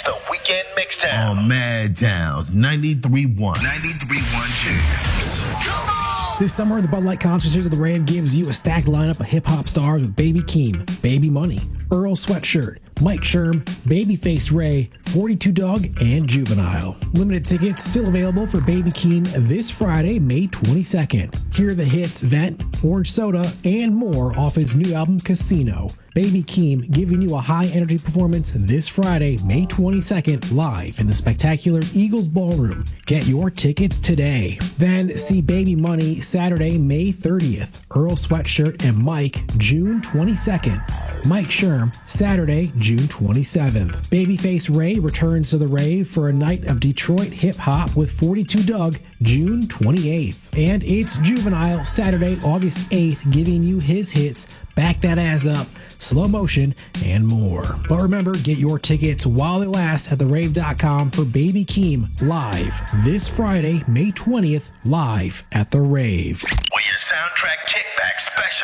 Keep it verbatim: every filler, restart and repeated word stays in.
It's the Weekend Mixdown. On Mad Towns ninety-three point one. ninety-three point one Jams. Come on! This summer, the Bud Light Concert Series of the Rave gives you a stacked lineup of hip-hop stars with Baby Keem, Baby Money, Earl Sweatshirt, Mike Sherm, Babyface Ray, forty-two Dugg, and Juvenile. Limited tickets still available for Baby Keem this Friday, May twenty-second. Hear the hits Vent, Orange Soda, and more off his new album Casino. Baby Keem giving you a high-energy performance this Friday, May twenty-second, live in the spectacular Eagles Ballroom. Get your tickets today. Then see Baby Money Saturday, May thirtieth. Earl Sweatshirt and Mike, June twenty-second. Mike Sherm, Saturday, June twenty-seventh. Babyface Ray returns to the rave for a night of Detroit hip-hop with forty-two Dugg, June twenty-eighth. And it's Juvenile, Saturday, August eighth, giving you his hits, Back That Ass Up, Slow Motion, and more. But remember, get your tickets while they last at the rave dot com for Baby Keem live this Friday, May twentieth, live at The Rave. Well, your soundtrack kickback special.